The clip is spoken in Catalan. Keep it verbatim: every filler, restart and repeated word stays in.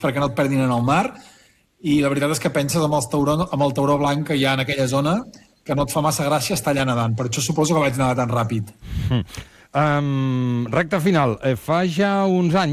perquè no et perdin en el mar, i la veritat és que penses amb, els tauró, amb el tauró blanc que hi ha en aquella zona que no et fa massa gràcia estar allà nedant. Per això suposo que vaig nedar tan ràpid. Mm. Um, recte final. Eh, fa ja uns anys